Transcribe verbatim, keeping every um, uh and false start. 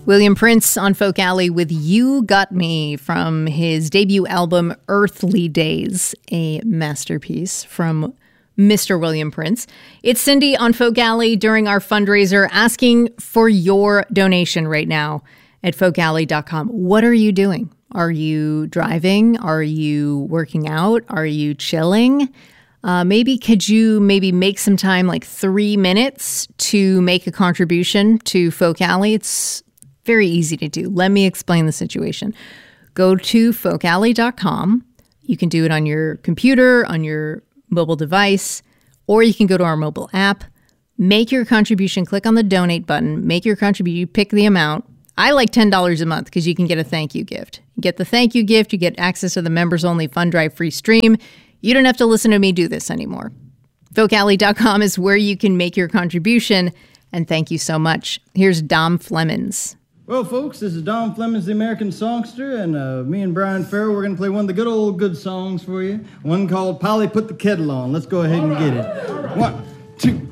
William Prince on Folk Alley with You Got Me from his debut album Earthly Days, a masterpiece from Mister William Prince. It's Cindy on Folk Alley during our fundraiser asking for your donation right now at folk alley dot com. What are you doing? Are you driving? Are you working out? Are you chilling? Uh, maybe could you maybe make some time, like three minutes, to make a contribution to Folk Alley? It's very easy to do. Let me explain the situation. Go to folk alley dot com. You can do it on your computer, on your mobile device, or you can go to our mobile app. Make your contribution. Click on the donate button. Make your contribution. You pick the amount. I like ten dollars a month because you can get a thank you gift. You get the thank you gift. You get access to the members-only Fund Drive free stream. You don't have to listen to me do this anymore. folk alley dot com is where you can make your contribution, and thank you so much. Here's Dom Flemons. Well, folks, this is Dom Flemons, the American songster, and uh, me and Brian Farrell, we're going to play one of the good old good songs for you. One called Polly Put the Kettle On. Let's go ahead and get it. One, two.